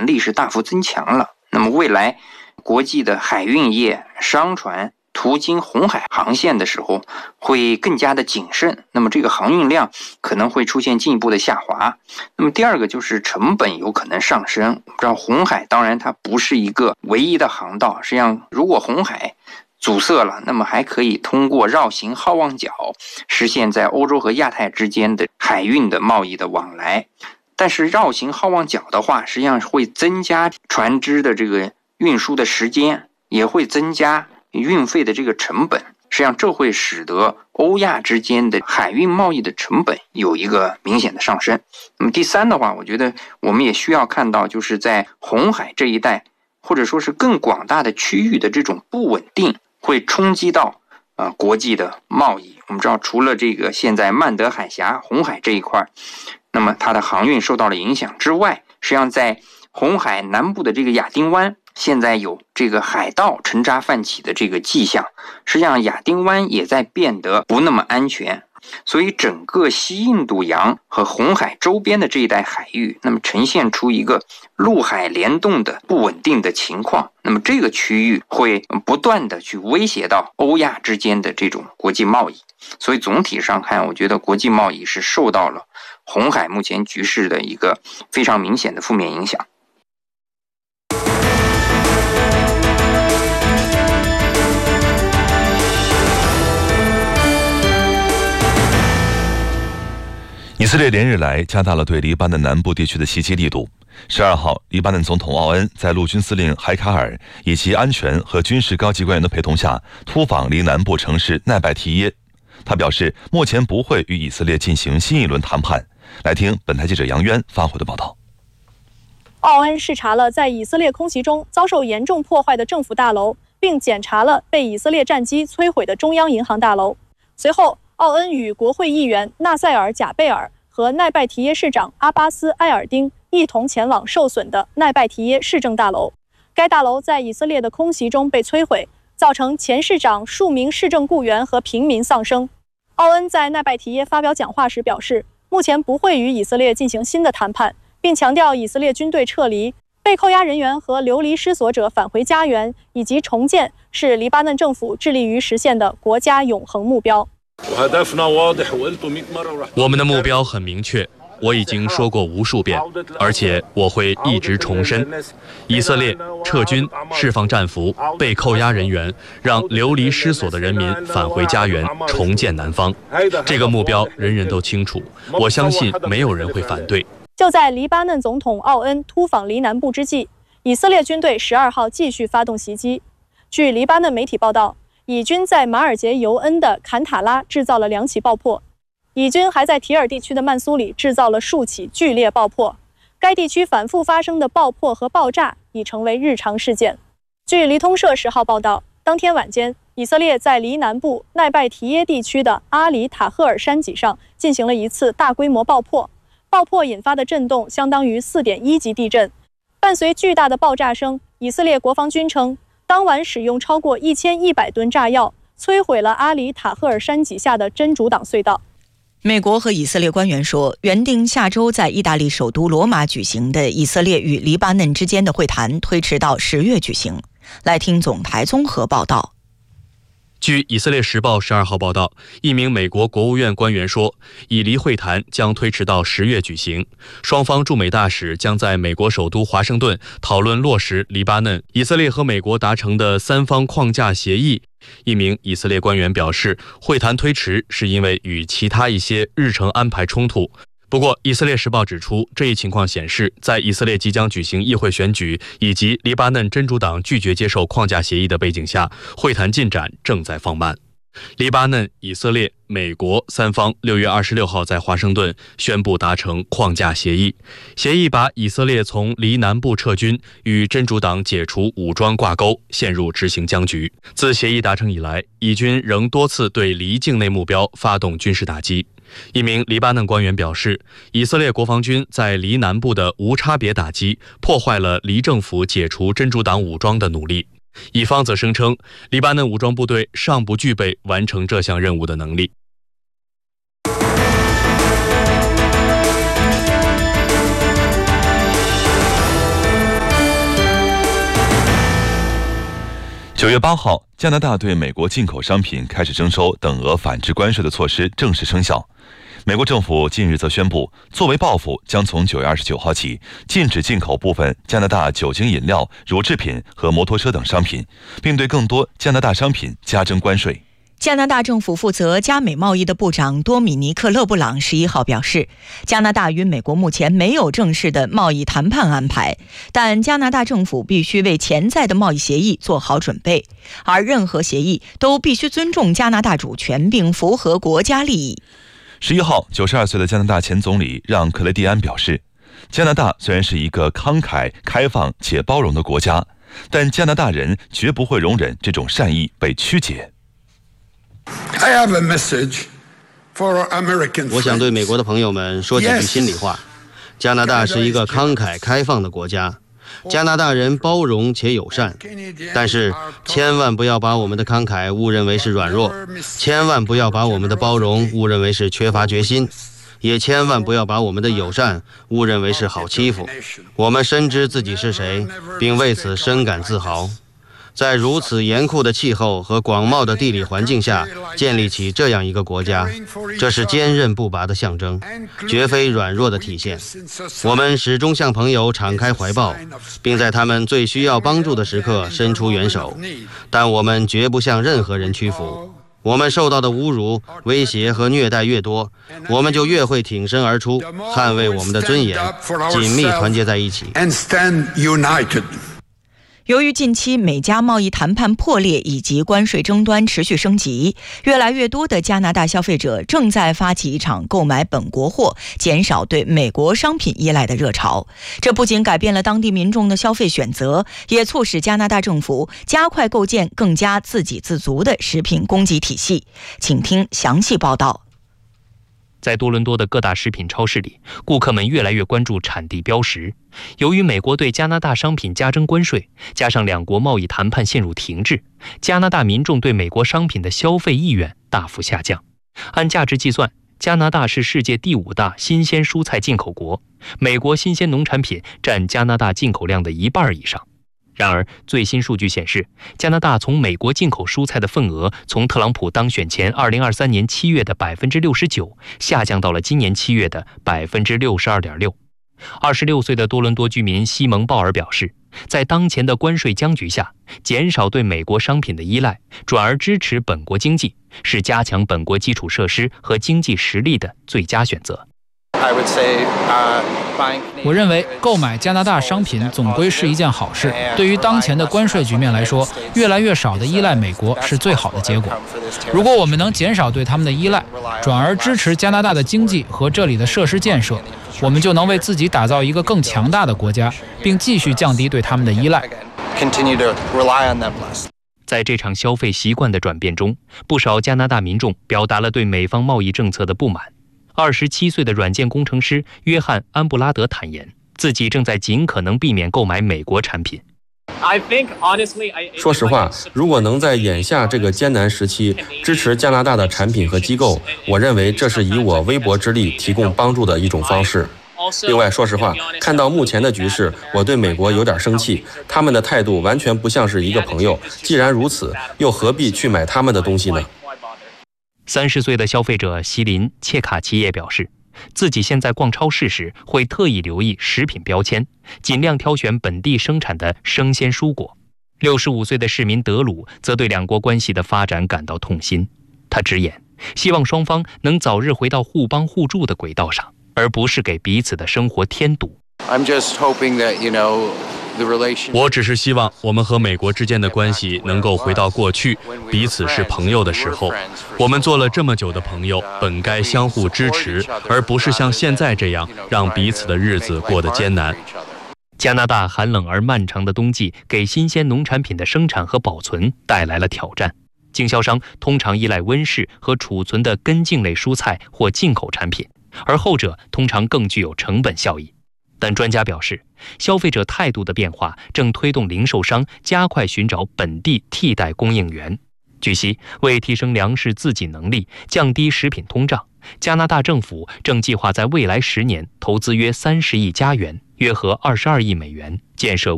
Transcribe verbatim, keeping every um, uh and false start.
力是大幅增强了。那么未来国际的海运业、商船途经红海航线的时候会更加的谨慎，那么这个航运量可能会出现进一步的下滑。那么第二个就是成本有可能上升。我们知道红海当然它不是一个唯一的航道，实际上如果红海阻塞了，那么还可以通过绕行好望角实现在欧洲和亚太之间的海运的贸易的往来。但是绕行好望角的话，实际上会增加船只的这个运输的时间，也会增加运费的这个成本，实际上这会使得欧亚之间的海运贸易的成本有一个明显的上升。那么第三的话，我觉得我们也需要看到，就是在红海这一带或者说是更广大的区域的这种不稳定会冲击到呃国际的贸易。我们知道除了这个现在曼德海峡红海这一块，那么它的航运受到了影响之外，实际上在红海南部的这个亚丁湾现在有这个海盗沉渣泛起的这个迹象，实际上亚丁湾也在变得不那么安全，所以整个西印度洋和红海周边的这一带海域，那么呈现出一个陆海联动的不稳定的情况。那么这个区域会不断的去威胁到欧亚之间的这种国际贸易。所以总体上看，我觉得国际贸易是受到了红海目前局势的一个非常明显的负面影响。 以色列连日来加大了对黎巴嫩南部地区的袭击力度。十二号，黎巴嫩总统奥恩在陆军司令海卡尔以及安全和军事高级官员的陪同下，突访黎南部城市奈拜提耶。他表示，目前不会与以色列进行新一轮谈判。来听本台记者杨渊发回的报道。 奥恩视察了在以色列空袭中遭受严重破坏的政府大楼，并检查了被以色列战机摧毁的中央银行大楼。随后，奥恩与国会议员纳赛尔·贾贝尔和奈拜提耶市长阿巴斯·埃尔丁一同前往受损的奈拜提耶市政大楼。该大楼在以色列的空袭中被摧毁，造成前市长数名市政雇员和平民丧生。奥恩在奈拜提耶发表讲话时表示，目前不会与以色列进行新的谈判，并强调以色列军队撤离、被扣押人员和流离失所者返回家园以及重建是黎巴嫩政府致力于实现的国家永恒目标。 我们的目标很明确，我已经说过无数遍，而且我会一直重申：以色列撤军、释放战俘、被扣押人员，让流离失所的人民返回家园，重建南方。这个目标人人都清楚，我相信没有人会反对。 就在黎巴嫩总统奥恩突访黎南部之际，以色列军队十二号继续发动袭击。据黎巴嫩媒体报道，以军在马尔杰尤恩的坎塔拉制造了两起爆破，以军还在提尔地区的曼苏里制造了数起剧烈爆破。该地区反复发生的爆破和爆炸已成为日常事件。据黎通社十号报道，当天晚间，以色列在黎南部奈拜提耶地区的阿里塔赫尔山脊上进行了一次大规模爆破，爆破引发的震动相当于 四点一 级地震。伴随巨大的爆炸声，以色列国防军称，当晚使用超过一千一百吨炸药，摧毁了阿里塔赫尔山脊下的真主党隧道。 美国和以色列官员说，原定下周在意大利首都罗马举行的以色列与黎巴嫩之间的会谈推迟到十月举行。来听总台综合报道。 据以色列时报十二号报道，一名美国国务院官员说，以黎会谈将推迟到十月举行，双方驻美大使将在美国首都华盛顿讨论落实黎巴嫩、以色列和美国达成的三方框架协议。一名以色列官员表示，会谈推迟是因为与其他一些日程安排冲突。不过，以色列时报指出，这一情况显示，在以色列即将举行议会选举以及黎巴嫩真主党拒绝接受框架协议的背景下，会谈进展正在放慢。黎巴嫩、以色列、美国三方六月二十六号在华盛顿宣布达成框架协议，协议把以色列从黎南部撤军与真主党解除武装挂钩，陷入执行僵局。自协议达成以来，以军仍多次对黎境内目标发动军事打击。一名黎巴嫩官员表示，以色列国防军在黎南部的无差别打击破坏了黎政府解除真主党武装的努力。以方则声称，黎巴嫩武装部队尚不具备完成这项任务的能力。 九月八号，加拿大对美国进口商品开始征收等额反制关税的措施正式生效。美国政府近日则宣布，作为报复，将从九月二十九号起禁止进口部分加拿大酒精饮料、乳制品和摩托车等商品，并对更多加拿大商品加征关税。 加拿大政府负责加美贸易的部长多米尼克·勒布朗十一号表示，加拿大与美国目前没有正式的贸易谈判安排，但加拿大政府必须为潜在的贸易协议做好准备，而任何协议都必须尊重加拿大主权并符合国家利益。 十一号，九十二岁的加拿大前总理让·克雷蒂安表示，加拿大虽然是一个慷慨、开放且包容的国家，但加拿大人绝不会容忍这种善意被曲解。 我想对美国的朋友们说几句心里话。加拿大是一个慷慨开放的国家，加拿大人包容且友善，但是千万不要把我们的慷慨误认为是软弱，千万不要把我们的包容误认为是缺乏决心，也千万不要把我们的友善误认为是好欺负。我们深知自己是谁，并为此深感自豪。在如此严酷的气候和广袤的地理环境下建立起这样一个国家，这是坚韧不拔的象征，绝非软弱的体现。我们始终向朋友敞开怀抱，并在他们最需要帮助的时刻伸出援手，但我们绝不向任何人屈服。我们受到的侮辱、威胁和虐待越多，我们就越会挺身而出，捍卫我们的尊严，紧密团结在一起。 由于近期美加贸易谈判破裂以及关税争端持续升级，越来越多的加拿大消费者正在发起一场购买本国货、减少对美国商品依赖的热潮。这不仅改变了当地民众的消费选择，也促使加拿大政府加快构建更加自给自足的食品供给体系。请听详细报道。 在多伦多的各大食品超市里，顾客们越来越关注产地标识。由于美国对加拿大商品加征关税，加上两国贸易谈判陷入停滞，加拿大民众对美国商品的消费意愿大幅下降。按价值计算，加拿大是世界第五大新鲜蔬菜进口国，美国新鲜农产品占加拿大进口量的一半以上。然而，最新数据显示，加拿大从美国进口蔬菜的份额从特朗普当选前二零二三年七月的百分之六十九下降到了今年七月的百分之六十二点六。二十六岁的多伦多居民西蒙鲍尔表示，在当前的关税僵局下，减少对美国商品的依赖，转而支持本国经济，是加强本国基础设施和经济实力的最佳选择。 我认为购买加拿大商品总归是一件好事。对于当前的关税局面来说，越来越少的依赖美国是最好的结果。如果我们能减少对他们的依赖，转而支持加拿大的经济和这里的设施建设，我们就能为自己打造一个更强大的国家，并继续降低对他们的依赖。 在这场消费习惯的转变中，不少加拿大民众表达了对美方贸易政策的不满。二十七岁的软件工程师约翰·安布拉德坦言，自己正在尽可能避免购买美国产品。 说实话，如果能在眼下这个艰难时期支持加拿大的产品和机构，我认为这是以我微薄之力提供帮助的一种方式。另外，说实话，看到目前的局势，我对美国有点生气，他们的态度完全不像是一个朋友。既然如此，又何必去买他们的东西呢？ 三十岁的消费者席琳·切卡奇也表示，自己现在逛超市时会特意留意食品标签，尽量挑选本地生产的生鲜蔬果。六十五岁的市民德鲁则对两国关系的发展感到痛心。他直言，希望双方能早日回到互帮互助的轨道上，而不是给彼此的生活添堵。 我只是希望我们和美国之间的关系能够回到过去，彼此是朋友的时候。我们做了这么久的朋友，本该相互支持，而不是像现在这样让彼此的日子过得艰难。加拿大寒冷而漫长的冬季给新鲜农产品的生产和保存带来了挑战。经销商通常依赖温室和储存的根茎类蔬菜或进口产品，而后者通常更具有成本效益。但专家表示，消费者态度的变化正推动零售商加快寻找本地替代供应源。据悉，为提升粮食自给能力，降低食品通胀，加拿大政府正计划在未来十年投资约三十亿加元，约合二十二亿美元，建设